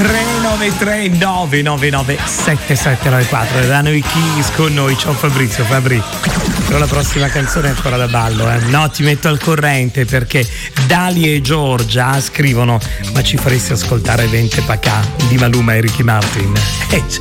393 999 7794. Da noi Kiss con noi. Ciao Fabrizio, Fabri. Però la prossima canzone è ancora da ballo, eh. No, ti metto al corrente perché Dali e Giorgia scrivono: ma ci faresti ascoltare Vente Pacà di Maluma e Ricky Martin?